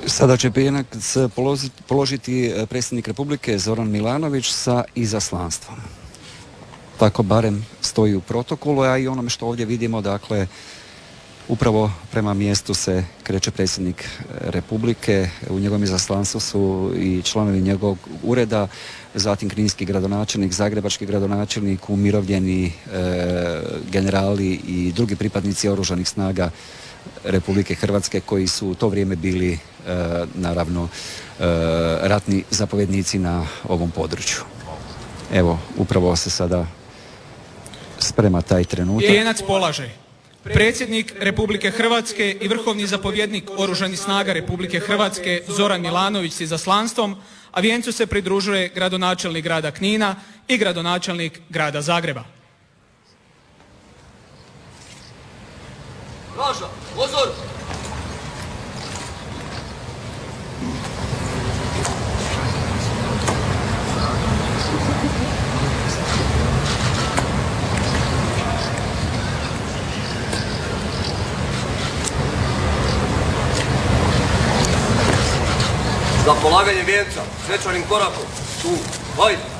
Sada će vijenac položiti predsjednik Republike Zoran Milanović sa izaslanstvom. Tako barem stoji u protokolu, a i onome što ovdje vidimo, dakle, upravo prema mjestu se kreće predsjednik Republike. U njegovom izaslanstvu su i članovi njegovog ureda, zatim kninski gradonačelnik, zagrebački gradonačelnik, umirovljeni generali i drugi pripadnici oružanih snaga Republike Hrvatske koji su u to vrijeme bili naravno ratni zapovjednici na ovom području. Evo, upravo se sada sprema taj trenutak. Vijenac polaže predsjednik Republike Hrvatske i vrhovni zapovjednik Oružanih snaga Republike Hrvatske Zoran Milanović s izaslanstvom, a vijencu se pridružuje gradonačelnik grada Knina i gradonačelnik grada Zagreba. Raža, pozor! Za polaganje vijenca, svečanim korakom, tu, hajde!